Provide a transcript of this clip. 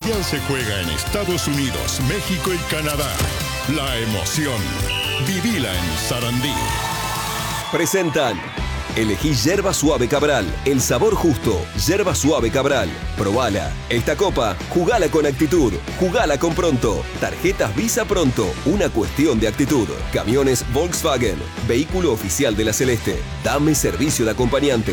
Mundial se juega en Estados Unidos, México y Canadá. La emoción. Vivila en Sarandí. Presentan. Elegí Yerba Suave Cabral, el sabor justo. Yerba Suave Cabral, probala. Esta copa, jugala con actitud, jugala con Pronto. Tarjetas Visa Pronto, una cuestión de actitud. Camiones Volkswagen, vehículo oficial de la Celeste. Dame servicio de acompañante.